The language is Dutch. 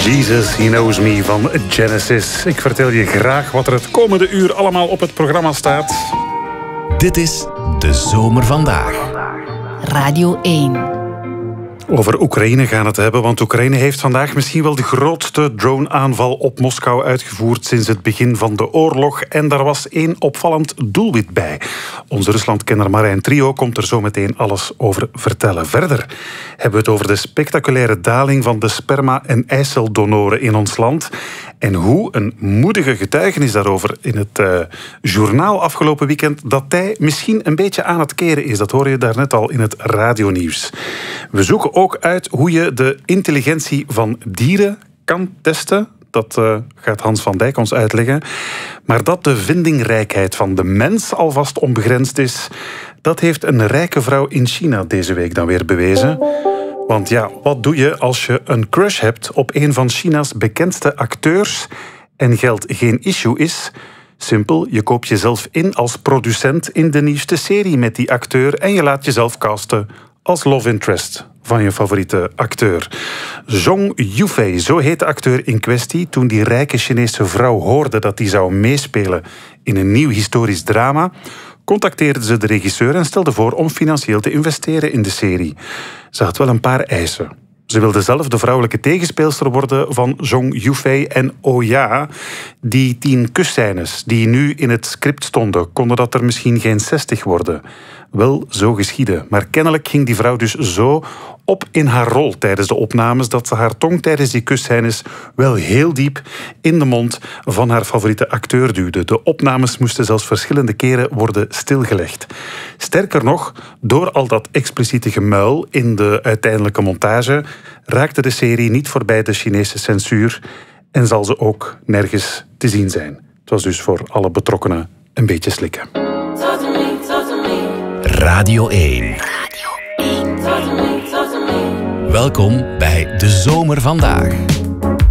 Jesus, He Knows Me van Genesis. Ik vertel je graag wat er het komende uur allemaal op het programma staat. Dit is De Zomer Vandaag. Radio 1. Over Oekraïne gaan het hebben, want Oekraïne heeft vandaag misschien wel de grootste drone-aanval op Moskou uitgevoerd sinds het begin van de oorlog. En daar was één opvallend doelwit bij. Onze Ruslandkenner Marijn Trio komt er zo meteen alles over vertellen. Verder hebben we het over de spectaculaire daling van de sperma- en eiceldonoren in ons land. En hoe een moedige getuigenis daarover in het journaal afgelopen weekend dat hij misschien een beetje aan het keren is. Dat hoor je daarnet al in het radionieuws. We zoeken ook uit hoe je de intelligentie van dieren kan testen. Dat gaat Hans van Dijk ons uitleggen. Maar dat de vindingrijkheid van de mens alvast onbegrensd is, dat heeft een rijke vrouw in China deze week dan weer bewezen. Want ja, wat doe je als je een crush hebt op een van China's bekendste acteurs en geld geen issue is? Simpel, je koopt jezelf in als producent in de nieuwste serie met die acteur en je laat jezelf casten als love interest van je favoriete acteur. Zhong Yufei, zo heet de acteur in kwestie, toen die rijke Chinese vrouw hoorde dat hij zou meespelen in een nieuw historisch drama, contacteerde ze de regisseur en stelde voor om financieel te investeren in de serie. Ze had wel een paar eisen. Ze wilde zelf de vrouwelijke tegenspeelster worden van Zhong Yufei. En oh ja, die 10 kusscènes die nu in het script stonden, konden dat er misschien geen 60 worden. Wel, zo geschiedde. Maar kennelijk ging die vrouw dus zo op in haar rol tijdens de opnames dat ze haar tong tijdens die kusscènes wel heel diep in de mond van haar favoriete acteur duwde. De opnames moesten zelfs verschillende keren worden stilgelegd. Sterker nog, door al dat expliciete gemuil in de uiteindelijke montage raakte de serie niet voorbij de Chinese censuur en zal ze ook nergens te zien zijn. Het was dus voor alle betrokkenen een beetje slikken. Radio 1. Welkom bij De Zomer Vandaag.